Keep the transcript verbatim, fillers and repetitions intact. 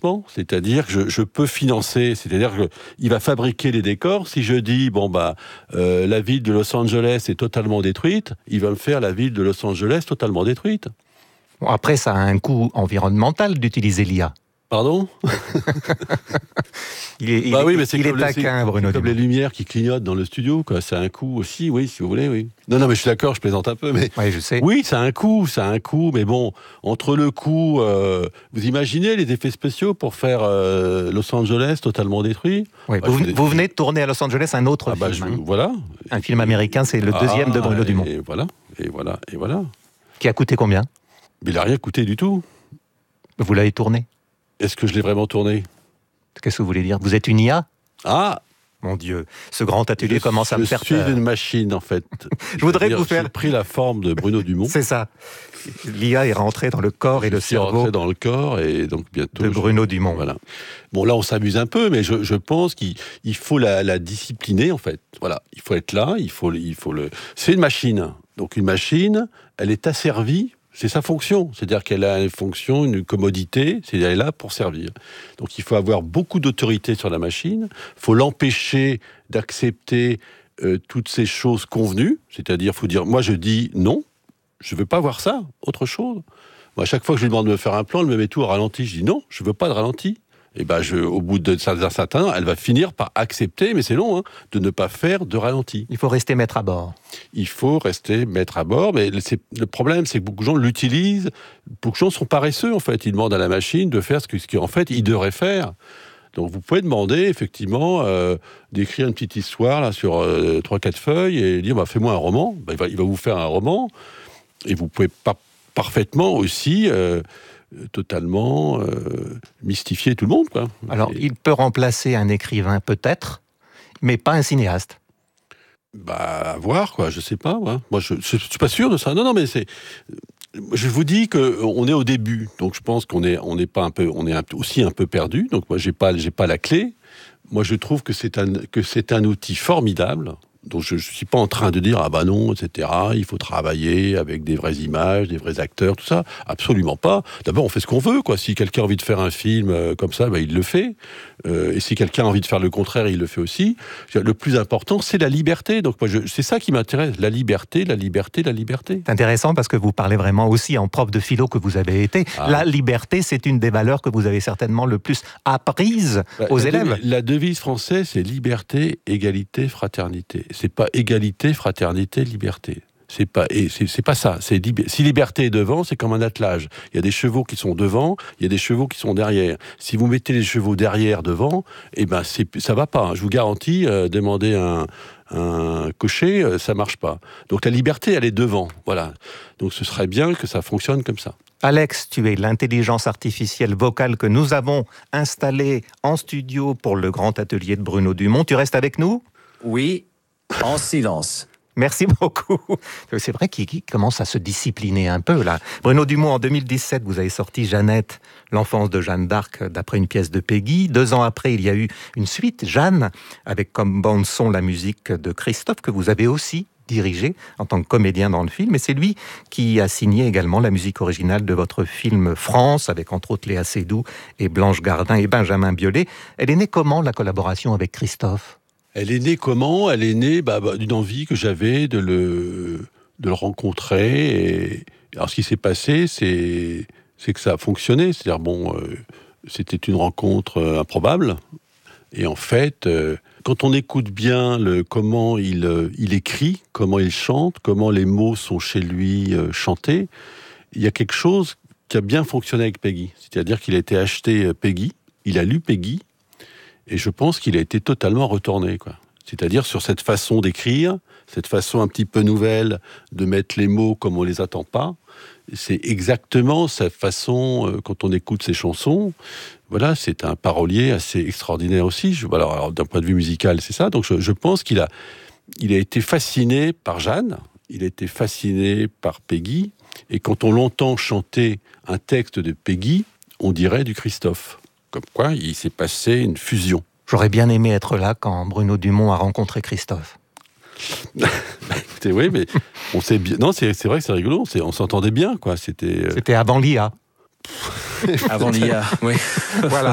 financement, c'est-à-dire que je, je peux financer, c'est-à-dire qu'il va fabriquer les décors. Si je dis, bon, bah, euh, la ville de Los Angeles est totalement détruite, il va me faire la ville de Los Angeles totalement détruite. Bon, après, ça a un coût environnemental d'utiliser l'I A. Pardon ? Il est, il bah oui, est, mais c'est il comme, est taquin, les, Bruno c'est comme les lumières qui clignotent dans le studio, quoi. Ça a un coût aussi, oui, si vous voulez, oui. Non, non, mais je suis d'accord, je plaisante un peu, mais oui, je sais. Oui, ça a un coût, ça a un coût, mais bon, entre le coût, euh, vous imaginez les effets spéciaux pour faire euh, Los Angeles totalement détruit. Oui, bah, vous, fais... vous venez de tourner à Los Angeles un autre ah, bah, film, je, hein. Voilà. Un film américain, c'est le deuxième ah, de Bruno et, Dumont. Et voilà, et voilà, et voilà. Qui a coûté combien ? Mais il n'a rien coûté du tout. Vous l'avez tourné ? Est-ce que je l'ai vraiment tourné ? Qu'est-ce que vous voulez dire ? Vous êtes une I A ? Ah, mon Dieu, ce grand atelier je, commence à me faire peur. Je suis une machine, en fait. Je voudrais vous faire... J'ai pris la forme de Bruno Dumont. C'est ça. L'I A est rentrée dans le corps et je le suis cerveau. rentré dans le corps et donc bientôt... De Bruno je... Dumont. Voilà. Bon, là, on s'amuse un peu, mais je, je pense qu'il il faut la, la discipliner, en fait. Voilà. Il faut être là, il faut, il faut le... C'est une machine. Donc, une machine, elle est asservie. C'est sa fonction, c'est-à-dire qu'elle a une fonction, une commodité, c'est-à-dire qu'elle est là pour servir. Donc il faut avoir beaucoup d'autorité sur la machine, il faut l'empêcher d'accepter euh, toutes ces choses convenues, c'est-à-dire il faut dire, moi je dis non, je ne veux pas voir ça, autre chose. Moi, à chaque fois que je lui demande de me faire un plan, elle me met tout au ralenti, je dis non, je ne veux pas de ralenti. Et ben, je, au bout d'un certain temps, elle va finir par accepter, mais c'est long, hein, de ne pas faire de ralenti. Il faut rester maître à bord. Il faut rester maître à bord, mais c'est, le problème, c'est que beaucoup de gens l'utilisent. Beaucoup de gens sont paresseux, en fait. Ils demandent à la machine de faire ce, que, ce qu'en fait, ils devraient faire. Donc, vous pouvez demander, effectivement, euh, d'écrire une petite histoire là, sur euh, trois quatre feuilles et dire bah, « fais-moi un roman bah, ». Il va, il va vous faire un roman. Et vous pouvez pas, parfaitement aussi... Euh, totalement euh, mystifier tout le monde, quoi. Alors, et... il peut remplacer un écrivain, peut-être, mais pas un cinéaste. Bah, à voir, quoi, je sais pas, ouais. Moi, je, je, je suis pas sûr de ça. Non, non, mais c'est... Je vous dis qu'on est au début, donc je pense qu'on est, on est pas un peu, on est un, aussi un peu perdu, donc moi, j'ai pas, j'ai pas la clé. Moi, je trouve que c'est un, que c'est un outil formidable. Donc je ne suis pas en train de dire « Ah bah non, et cetera, il faut travailler avec des vraies images, des vrais acteurs, tout ça. » Absolument pas. D'abord, on fait ce qu'on veut, quoi. Si quelqu'un a envie de faire un film euh, comme ça, bah, il le fait. Euh, et si quelqu'un a envie de faire le contraire, il le fait aussi. Le plus important, c'est la liberté. Donc moi, je, c'est ça qui m'intéresse. La liberté, la liberté, la liberté. C'est intéressant parce que vous parlez vraiment aussi en prof de philo que vous avez été. Ah. La liberté, c'est une des valeurs que vous avez certainement le plus apprises bah, aux la élèves. Dev- la devise française, c'est liberté, égalité, fraternité. C'est pas égalité, fraternité, liberté. C'est pas, et c'est, c'est pas ça. C'est lib- si liberté est devant, c'est comme un attelage. Il y a des chevaux qui sont devant, il y a des chevaux qui sont derrière. Si vous mettez les chevaux derrière devant, eh ben c'est, ça va pas. Hein. Je vous garantis, euh, demander un, un cocher, euh, ça marche pas. Donc la liberté, elle est devant. Voilà. Donc ce serait bien que ça fonctionne comme ça. Alex, tu es l'intelligence artificielle vocale que nous avons installée en studio pour le grand atelier de Bruno Dumont. Tu restes avec nous ? Oui, en silence. Merci beaucoup. C'est vrai qu'il commence à se discipliner un peu, là. Bruno Dumont, en deux mille dix-sept, vous avez sorti Jeannette, l'enfance de Jeanne d'Arc, d'après une pièce de Peggy. Deux ans après, il y a eu une suite, Jeanne, avec comme bande-son la musique de Christophe, que vous avez aussi dirigé en tant que comédien dans le film. Et c'est lui qui a signé également la musique originale de votre film France, avec entre autres Léa Seydoux et Blanche Gardin et Benjamin Biolay. Elle est née comment, la collaboration avec Christophe ? Elle est née comment ? Elle est née bah, bah, d'une envie que j'avais de le, de le rencontrer. Et... Alors, ce qui s'est passé, c'est, c'est que ça a fonctionné. C'est-à-dire, bon, euh, c'était une rencontre euh, improbable. Et en fait, euh, quand on écoute bien le, comment il, euh, il écrit, comment il chante, comment les mots sont chez lui euh, chantés, il y a quelque chose qui a bien fonctionné avec Peggy. C'est-à-dire qu'il a été acheté euh, Peggy, il a lu Peggy, et je pense qu'il a été totalement retourné, quoi. C'est-à-dire sur cette façon d'écrire, cette façon un petit peu nouvelle de mettre les mots comme on les attend pas. C'est exactement cette façon, euh, quand on écoute ses chansons, voilà, c'est un parolier assez extraordinaire aussi. Je, alors, alors, d'un point de vue musical, c'est ça. Donc je, je pense qu'il a, il a été fasciné par Jeanne, il a été fasciné par Peggy, et quand on l'entend chanter un texte de Peggy, on dirait du Christophe. Comme quoi, il s'est passé une fusion. J'aurais bien aimé être là quand Bruno Dumont a rencontré Christophe. Écoutez, oui, mais on sait bien. Non, c'est, c'est vrai que c'est rigolo. C'est, on s'entendait bien, quoi. C'était. C'était avant l'I A. Avant l'I A, oui. Voilà.